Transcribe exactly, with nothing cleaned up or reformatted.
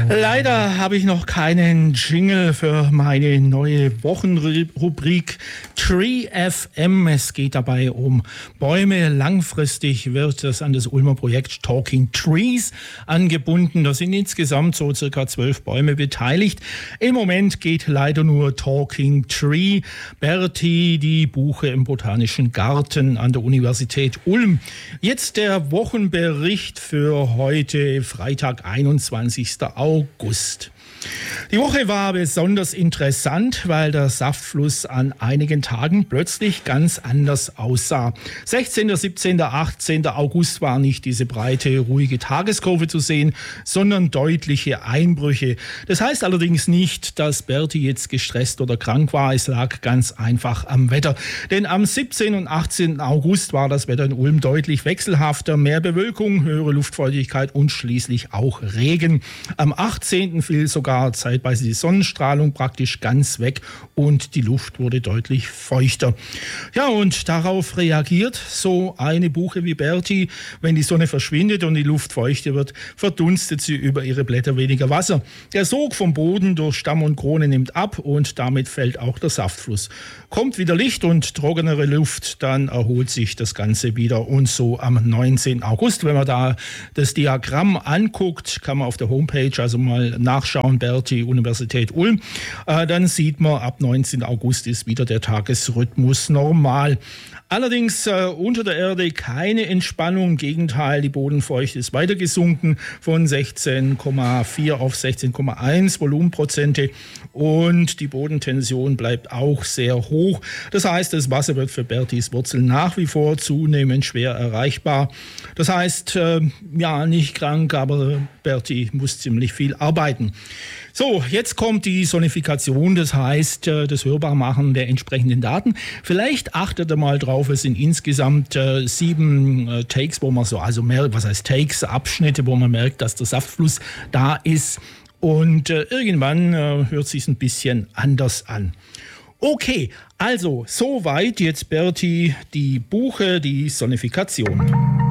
Leider habe ich noch keinen Jingle für meine neue Wochenrubrik Tree F M. Es geht dabei um Bäume. Langfristig wird das an das Ulmer Projekt Talking Trees angebunden. Da sind insgesamt so circa zwölf Bäume beteiligt. Im Moment geht leider nur Talking Tree. Berti, die Buche im Botanischen Garten an der Universität Ulm. Jetzt der Wochenbericht für heute, Freitag, einundzwanzigster August. Die Woche war besonders interessant, weil der Saftfluss an einigen Tagen plötzlich ganz anders aussah. sechzehnter, siebzehnter, achtzehnter August war nicht diese breite, ruhige Tageskurve zu sehen, sondern deutliche Einbrüche. Das heißt allerdings nicht, dass Berti jetzt gestresst oder krank war. Es lag ganz einfach am Wetter. Denn am siebzehnten und achtzehnten August war das Wetter in Ulm deutlich wechselhafter. Mehr Bewölkung, höhere Luftfeuchtigkeit und schließlich auch Regen. Am achtzehnten fiel sogar zeitweise die Sonnenstrahlung praktisch ganz weg und die Luft wurde deutlich feuchter. Ja, und darauf reagiert so eine Buche wie Berti. Wenn die Sonne verschwindet und die Luft feuchter wird, verdunstet sie über ihre Blätter weniger Wasser. Der Sog vom Boden durch Stamm und Krone nimmt ab und damit fällt auch der Saftfluss. Kommt wieder Licht und trockenere Luft, dann erholt sich das Ganze wieder. Und so am neunzehnten August, wenn man da das Diagramm anguckt, kann man auf der Homepage also mal nachschauen, Berti, Universität Ulm, äh, dann sieht man, ab neunzehnten August ist wieder der Tagesrhythmus normal. Allerdings äh, unter der Erde keine Entspannung, im Gegenteil, die Bodenfeuchte ist weiter gesunken von sechzehn Komma vier auf sechzehn Komma eins Volumenprozente und die Bodentension bleibt auch sehr hoch. Das heißt, das Wasser wird für Bertis Wurzeln nach wie vor zunehmend schwer erreichbar. Das heißt, äh, ja, nicht krank, aber Berti muss ziemlich viel arbeiten. So, jetzt kommt die Sonifikation, das heißt das Hörbarmachen der entsprechenden Daten. Vielleicht achtet ihr mal drauf, es sind insgesamt äh, sieben äh, Takes, wo man so, also mehr, was heißt Takes, Abschnitte, wo man merkt, dass der Saftfluss da ist. Und äh, irgendwann äh, hört es sich ein bisschen anders an. Okay, also soweit jetzt Berti, die Buche, die Sonifikation.